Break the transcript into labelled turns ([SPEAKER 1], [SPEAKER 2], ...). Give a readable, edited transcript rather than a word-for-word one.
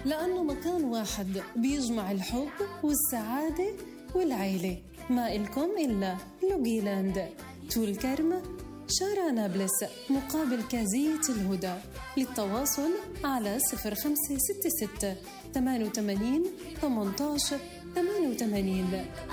[SPEAKER 1] لأنه مكان واحد بيجمع الحب والسعادة والعيلة. ما إلكم إلا لوجيلاند، طول كرم، شارع نابلس، مقابل كازية الهدى. للتواصل على 0566 88 18 88.